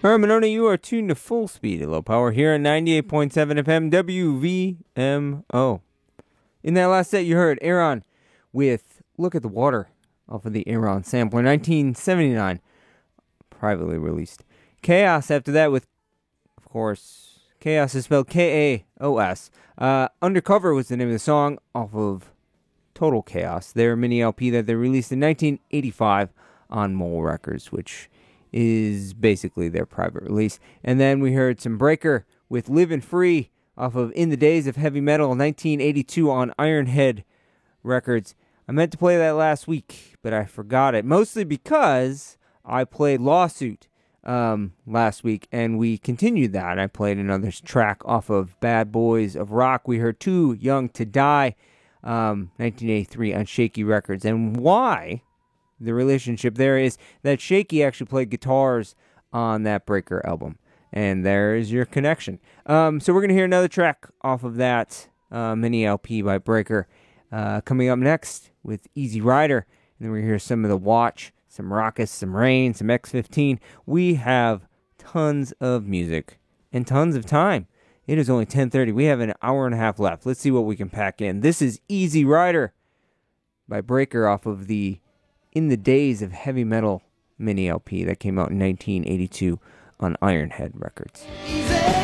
All right, Monona, you are tuned to Full Speed at Low Power here at 98.7 FM WVMO. In that last set, you heard Aaron with Look at the Water off of the Aaron sampler, 1979, privately released. Chaos after that with, of course, Chaos is spelled K-A-O-S. Undercover was the name of the song off of Total Chaos, their mini LP that they released in 1985 on Mole Records, which is basically their private release. And then we heard some Breaker with Livin' Free off of In the Days of Heavy Metal 1982 on Ironhead Records. I meant to play that last week, but I forgot it, mostly because I played Lawsuit last week, and we continued that. I played another track off of Bad Boys of Rock. We heard Too Young to Die, 1983 on Shaky Records. And why the relationship there is that Shaky actually played guitars on that Breaker album. And there is your connection. So we're going to hear another track off of that mini LP by Breaker. Coming up next with Easy Rider. And then we're going to hear some of The Watch, some Raucous, some Rain, some X15. We have tons of music and tons of time. It is only 10:30. We have an hour and a half left. Let's see what we can pack in. This is Easy Rider by Breaker off of the In the Days of Heavy Metal mini LP that came out in 1982 on Ironhead Records. Easy.